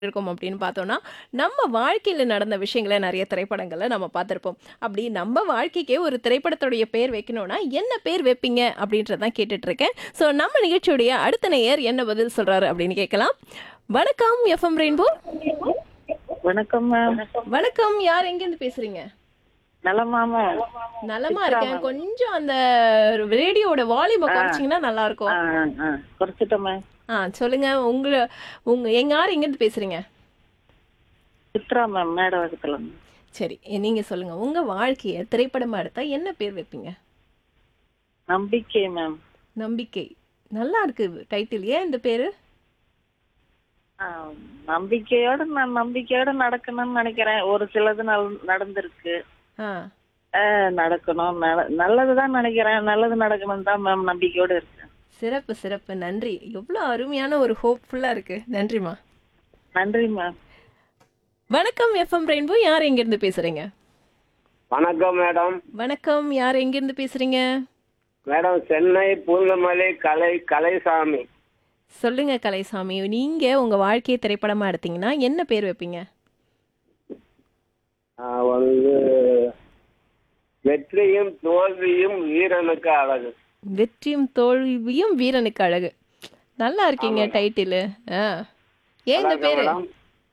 இருக்கும் அப்படின்னு பார்த்தோம்னா, நம்ம வாழ்க்கையில நடந்த விஷயங்கள நெறைய திரைப்படங்கள்ல நம்ம பார்த்திருப்போம். அப்படி நம்ம வாழ்க்கைக்கே ஒரு திரைப்படத்துடைய பேர் வைக்கணும்னா, என்ன பேர் வைப்பீங்க? அப்படின்றத தான் கேட்டுட்டு இருக்கேன். ஸோ நம்ம நிகழ்ச்சியுடைய அடுத்த நேயர் என்ன பதில் சொல்றாரு அப்படின்னு கேட்கலாம். வணக்கம் எஃப்எம் ரெயின்போ. வணக்கம் மேம். வணக்கம். யார் எங்கேருந்து பேசுறீங்க? நலமா மேம்? நலமா சித்ரா இருக்கேன். மேம். கொஞ்சம் அந்த ரேடியோட வால்யூம ஆ குறைச்சீங்கன்னா நல்லா ஆ இருக்கும். ஆ குறைச்சிட்டேன் மேம். சொல்லுங்க. உங்க யார் எங்கேருந்து பேசுறீங்க? சித்ரா மேம், மேடவாக்கத்துல. சரி. நீங்க சொல்லுங்க. உங்க வாழ்க்கைய திரைப்படமா எடுத்தா என்ன பேர் வைப்பீங்க? நம்பிக்கை மேம். நம்பிக்கை. நல்லா இருக்கு டைட்டில். ஏன் இந்த பேரு? ஆ, நான் நம்பிக்கையோட நடக்கணும்னு நினைக்கிறேன். ஒரு சிலது நடந்திருக்கு. ஆ. நடக்கணும். நல்லதுதான் நினைக்கிறேன். நல்லது நடக்கணும் தான் மேம் நம்பிக்கையோட இருக்கேன். சிறப்பு, சிறப்பு. நன்றி. எவ்வளோ அருமையான ஒரு ஹோப்ஃபுல்லா இருக்கு. நன்றிம்மா. நன்றி மேம். வணக்கம் எஃப்எம் ரெயின்போ. யார் எங்கேருந்து பேசுறீங்க? வணக்கம் மேடம். வணக்கம். யார் எங்கேருந்து பேசுறீங்க? மேடம் சென்னை பூந்தமல்லி கலைசாமி. சொல்லுங்க கலைசாமி. நீங்க உங்க வாழ்க்கைய திரைப்படமா எடுத்தீங்கன்னா என்ன பேர் வைப்பீங்க? வந்து வெற்றியும் தோல்வியும் வீரனுக்கு அழகு. வெற்றியும் தோல்வியும் வீரனுக்கு அழகு. நல்லா இருக்கீங்க ஆமாங்க. டைட்டிலு. ஆ. ஏன் இந்த அழகா பேரு? மேடம்.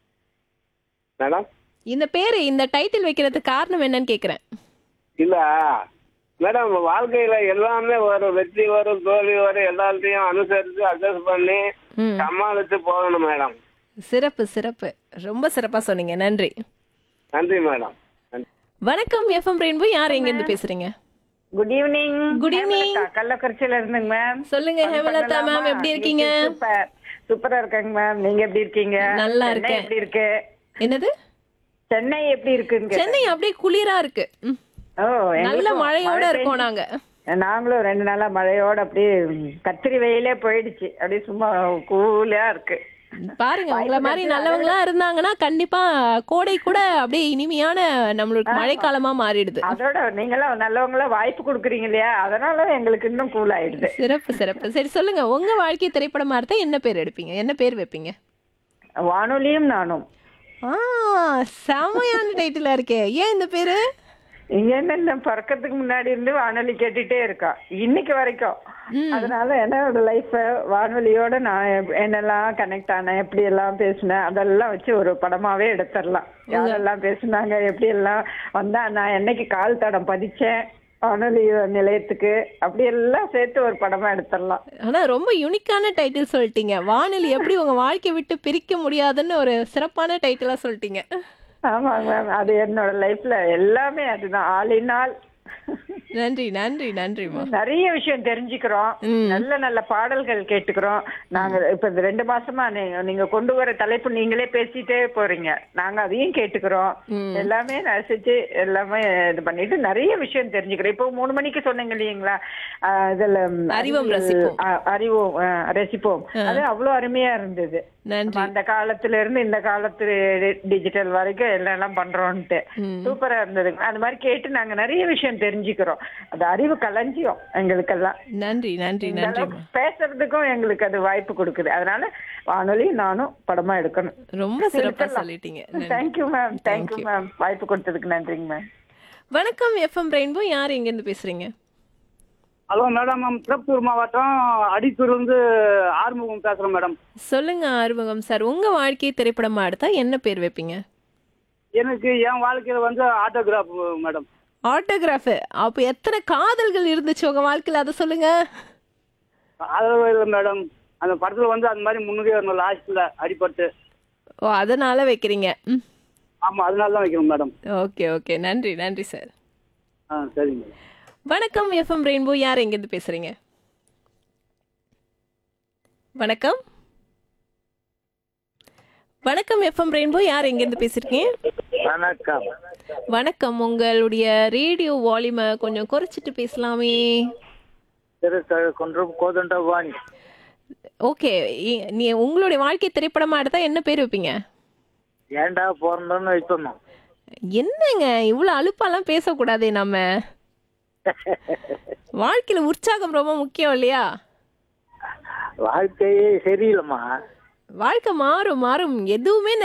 மேடம் இந்த பேரு இந்த டைட்டில் வைக்கிறதுக்கு காரணம் என்னன்னு கேக்குறேன். இல்ல மேடம், வாழ்க்கையில எல்லாமே வரும், வெற்றி வரும் தோல்வி வரும், எல்லாத்தையும் அனுசரிச்சு அட்ஜஸ்ட் பண்ணி ம். சமாளிச்சு போகணும் மேடம். சிறப்பு, சிறப்பு. ரொம்ப சிறப்பா சொன்னீங்க. நன்றி. நன்றி மேடம். நன்றி. வணக்கம் எஃப்எம் ரெயின்போ. யார் எங்கேருந்து பேசுறீங்க? Good evening. Good evening. கள்ளக்குறிச்சியில இருந்துங்க மேம். சொல்லுங்க ஹேமலதா மேம், எப்படி இருக்கீங்க? சூப்பரா இருக்காங்க மேம். நீங்க எப்படி இருக்கீங்க? நல்லா சென்னை இருக்கேன். எப்படி இருக்கு? என்னது? சென்னை எப்படி இருக்குங்க? சென்னை அப்படியே குளிரா இருக்கு. ம். ஓ, நல்ல எங்களுக்கும் மழையோட மழை இருக்கோம் பெஞ்சு- நாங்க. நாங்களும் 2 நாளா மழையோட அப்படியே கத்திரி வெயிலே போயிடுச்சு. அப்படியே சும்மா கூலா இருக்கு. பாருங்க, உங்களை மாதிரி நல்லவங்களா இருந்தாங்கன்னா கண்டிப்பா கோடை கூட அப்படியே இனிமையான நம்மளுக்கு மழைக்காலமா மாறிடுது. அதோட நீங்களாம் நல்லவங்களா வாய்ப்பு கொடுக்குறீங்க இல்லையா, அதனால எங்களுக்கு இன்னும் கூல் ஆயிடுது. சிறப்பு, சிறப்பு. சரி சொல்லுங்க, உங்க வாழ்க்கை திரைப்படமா இருந்தா என்ன பேர் எடுப்பீங்க? என்ன பேர் வைப்பீங்க? வானொலியும் நானும். ஆ, செமையான டைட்டிலா இருக்கே. ஏன் இந்த பேரு? இங்க என்ன பிறக்கிறதுக்கு முன்னாடி இருந்து வானொலி கேட்டுட்டே இருக்கா இன்னைக்கு வரைக்கும். ம். அதனால என்னோட லைஃப் வானொலியோட நான் என்னெல்லாம் கனெக்ட் ஆனேன், எப்படி எல்லாம் பேசினேன், அதெல்லாம் வச்சு ஒரு படமாவே எடுத்துடலாம். யாரெல்லாம் பேசுனாங்க, எப்படி எல்லாம் வந்தா, நான் என்னைக்கு கால் தடம் பதிச்சேன் வானொலி நிலையத்துக்கு, அப்படி எல்லாம் சேர்த்து ஒரு படமா எடுத்துடலாம். ஆனா ரொம்ப யூனிக்கான டைட்டில் சொல்லிட்டீங்க. வானிலை எப்படி உங்க வாழ்க்கை விட்டு பிரிக்க முடியாதுன்னு ஒரு சிறப்பான டைட்டிலா சொல்லிட்டீங்க. ஆமாங்க மேம், அது என்னோட லைஃப்ல எல்லாமே அதுதான். All in all. நன்றி, நன்றி, நன்றிம்மா. நிறைய விஷயம் தெரிஞ்சுக்கிறோம். ம். நல்ல நல்ல பாடல்கள் கேட்டுக்கிறோம். நாங்க இப்ப இந்த 2 மாசமா நீங்க கொண்டு வர தலைப்பு நீங்களே பேசிட்டே போறீங்க, நாங்க அதையும் கேட்டுக்கிறோம். ம். எல்லாமே ரசிச்சு எல்லாமே இது பண்ணிட்டு நிறைய விஷயம் தெரிஞ்சுக்கிறோம். இப்போ 3 மணிக்கு சொன்னீங்க இல்லைங்களா, இதுல அறிவோம் ரசிப்போம். அறிவோம் ரசிப்போம். அது அவ்வளவு அருமையா இருந்தது. நன்றி. அந்த காலத்துல இருந்து இந்த காலத்து டிஜிட்டல் வரைக்கும் எல்லாம் பண்றோம்ட்டு ம். சூப்பரா இருந்தது. அந்த மாதிரி கேட்டு நாங்க நிறைய விஷயம் தெரிஞ்சுக்கிறோம். அது அறிவு களஞ்சியம் எங்களுக்கெல்லாம். நன்றி, நன்றி, இந்த நன்றிம்மா. அளவுக்கு பேசுறதுக்கும் எங்களுக்கு அது வாய்ப்பு கொடுக்குது. அதனால வானொலி நானும் படமா எடுக்கணும். ரொம்ப சிறப்பா சொல்லிட்டீங்க. நன்றி. Thank you ma'am. Thank you Thank you. Ma'am. வாய்ப்பு கொடுத்ததுக்கு நன்றிங்க மேம். வணக்கம் எஃப்எம் ரெயின்போ. யார் எங்கேருந்து பேசுறீங்க? ஹலோ மேடம், திருப்பூர் மாவட்டம் அடித்தூர்லேருந்து ஆறுமுகம் பேசுகிறேன் மேடம். சொல்லுங்க ஆறுமுகம் சார். உங்க வாழ்க்கையை திரைப்படமா எடுத்தா என்ன பேர் வைப்பீங்க? எனக்கு என் வாழ்க்கையில் வந்து ஆட்டோகிராஃப் மேடம். ஆட்டோகிராஃபு. அப்போ எத்தனை காதல்கள் இருந்துச்சு உங்க வாழ்க்கையில, அதை சொல்லுங்க. அதெல்லாம் இல்லை மேடம், அந்த படத்தில் வந்து அந்த மாதிரி முன்னுக்கே வரணும் லாஸ்ட்டில் அடிபட்டு. ஓ, அதனால வைக்கிறீங்க. ம். ஆமாம், அதனால தான் வைக்கிறோம் மேடம். Okay, okay. நன்றி, நன்றி சார். சரிங்க மேடம். வணக்கம் எஃப்எம் ரெயின்போ. யார் எங்கேருந்து பேசுறீங்க? வணக்கம். வணக்கம் எஃப்எம் ரெயின்போ. யார் எங்கேருந்து பேசுறீங்க? வணக்கம். வணக்கம். உங்களுடைய ரேடியோ வால்யூமை கொஞ்சம் குறைச்சிட்டு பேசலாமே. கொன்றும் கோதண்டவாணி. ஓகே. நீ உங்களுடைய வாழ்க்கை திரைப்படமா எடுத்தா என்ன பேர் வைப்பீங்க? ஏன்டா பிறந்தோன்னு வைப்போம். என்னங்க இவ்வளவு அலுப்பாலாம் பேசக்கூடாதே நம்ம. வாழ்க்கையில உற்சாகம் ரொம்ப முக்கியம் இல்லையா? வாழ்க்கையே சரியில்லைம்மா. வாழ்க்கை மாறும் மாறும். எதுவுமே